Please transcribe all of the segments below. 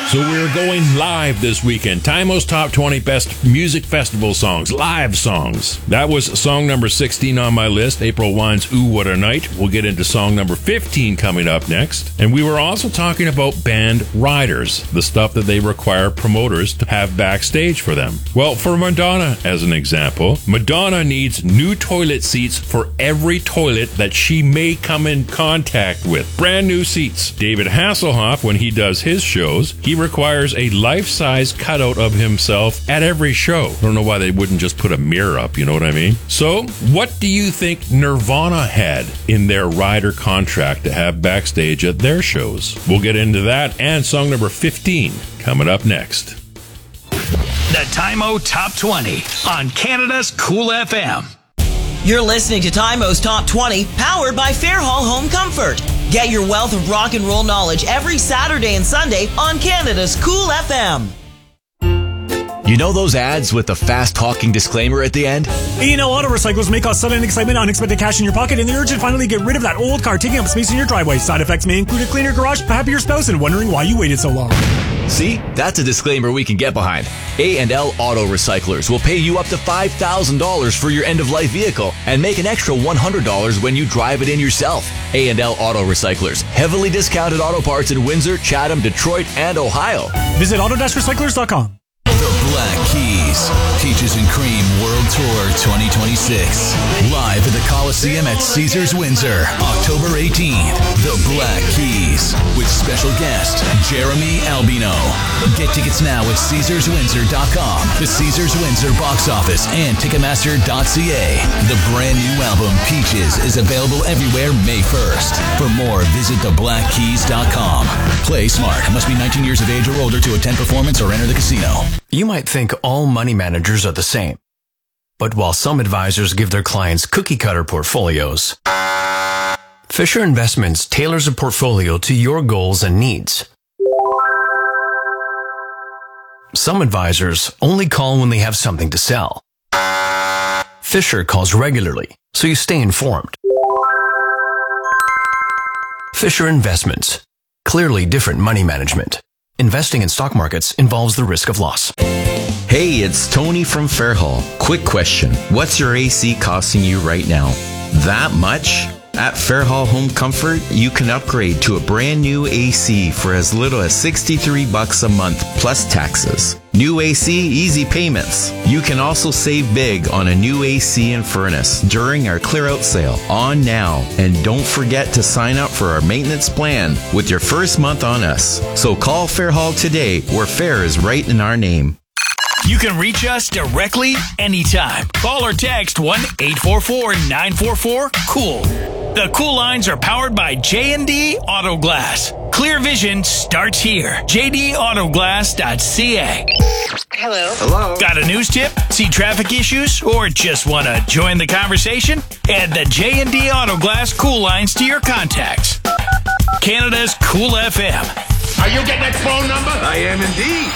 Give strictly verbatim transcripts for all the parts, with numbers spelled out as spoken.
So we're going live this weekend. Timo's Top twenty Best Music Festival Songs, live songs. That was song number sixteen on my list, April Wine's Ooh What a Night. We'll get into song number fifteen coming up next. And we were also talking about band riders, the stuff that they require promoters to have backstage for them. Well, for Madonna, as an example, Madonna needs new toilet seats for every toilet that she may come in contact with. Brand new seats. David Hasselhoff, when he does his shows, he requires a life-size cutout of himself at every show. I don't know why they wouldn't just put a mirror up, you know what I mean? So, what do you think Nirvana had in their rider contract to have backstage at their shows? We'll get into that and song number fifteen coming up next. The Timo Top twenty on Canada's Cool F M. You're listening to Timo's Top twenty, powered by Fairhall Home Comfort. Get your wealth of rock and roll knowledge every Saturday and Sunday on Canada's Cool F M. You know those ads with the fast-talking disclaimer at the end? A and L Auto Recyclers may cause sudden excitement, unexpected cash in your pocket, and the urge to finally get rid of that old car taking up space in your driveway. Side effects may include a cleaner garage, a happier spouse, and wondering why you waited so long. See? That's a disclaimer we can get behind. A and L Auto Recyclers will pay you up to five thousand dollars for your end-of-life vehicle and make an extra one hundred dollars when you drive it in yourself. A and L Auto Recyclers. Heavily discounted auto parts in Windsor, Chatham, Detroit, and Ohio. Visit auto dash recyclers dot com. The Black Keys, Peaches and Cream World Tour twenty twenty-six. Live at the Coliseum at Caesars Windsor, October eighteenth. The Black Keys, with special guest Jeremy Albino. Get tickets now at caesars windsor dot com, the Caesars Windsor box office, and ticketmaster dot c a. The brand new album Peaches is available everywhere May first. For more, visit the black keys dot com. Play smart. Must be nineteen years of age or older to attend performance or enter the casino. You might think all money managers are the same. But while some advisors give their clients cookie-cutter portfolios, Fisher Investments tailors a portfolio to your goals and needs. Some advisors only call when they have something to sell. Fisher calls regularly, so you stay informed. Fisher Investments. Clearly different money management. Investing in stock markets involves the risk of loss. Hey, it's Tony from Fairhall. Quick question. What's your A C costing you right now? That much? At Fairhall Home Comfort, you can upgrade to a brand new A C for as little as sixty-three bucks a month plus taxes. New A C, easy payments. You can also save big on a new A C and furnace during our clear out sale on now. And don't forget to sign up for our maintenance plan with your first month on us. So call Fairhall today, where Fair is right in our name. You can reach us directly anytime. Call or text one eight four four nine four four COOL. The Cool lines are powered by J and D Auto Glass. Clear vision starts here. j d auto glass dot c a. Hello. Hello. Got a news tip? See traffic issues? Or just want to join the conversation? Add the J and D Auto Glass Cool lines to your contacts. Canada's Cool F M. Are you getting that phone number? I am indeed.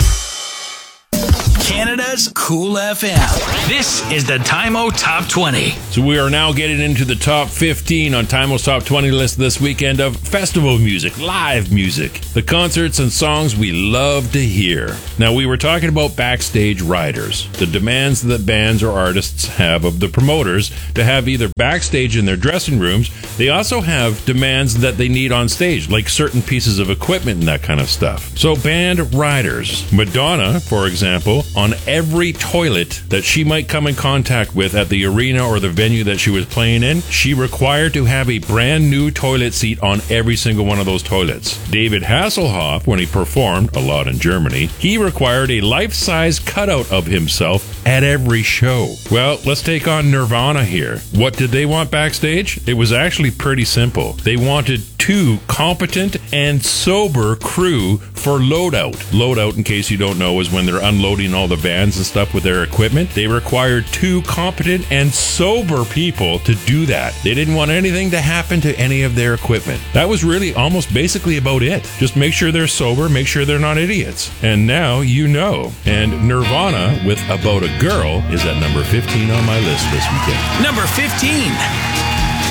Canada's Cool F M. This is the Timo Top twenty. So we are now getting into the top fifteen on Timo's Top twenty list this weekend of festival music, live music, the concerts and songs we love to hear. Now, we were talking about backstage riders, the demands that bands or artists have of the promoters to have either backstage in their dressing rooms. They also have demands that they need on stage, like certain pieces of equipment and that kind of stuff. So band riders, Madonna, for example, on every toilet that she might come in contact with at the arena or the venue that she was playing in, she required to have a brand new toilet seat on every single one of those toilets. David Hasselhoff, when he performed a lot in Germany, he required a life-size cutout of himself at every show. Well, let's take on Nirvana here. What did they want backstage? It was actually pretty simple. They wanted two competent and sober crew for loadout. Loadout, in case you don't know, is when they're unloading all the vans and stuff with their equipment. They required two competent and sober people to do that. They didn't want anything to happen to any of their equipment. That was really almost basically about it. Just make sure they're sober, make sure they're not idiots. And now you know. And Nirvana with About a Girl is at number fifteen on my list this weekend. Number fifteen.